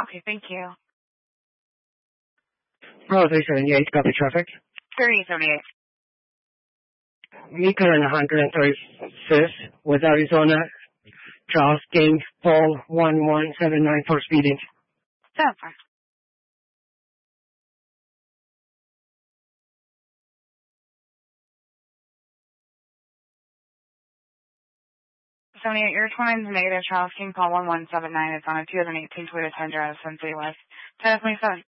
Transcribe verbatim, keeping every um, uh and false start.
Okay, thank you. Oh, three seventy-eight, copy traffic. thirty seventy-eight. Meeker and one thirty-fifth with Arizona. Charles King, Paul one one seven nine for speeding. That's fine. seventy-eight, your twenty-nine is negative. Charles King, Paul one one seven nine. It's on a two thousand eighteen Toyota Tundra, Sunset West. ten twenty-seven.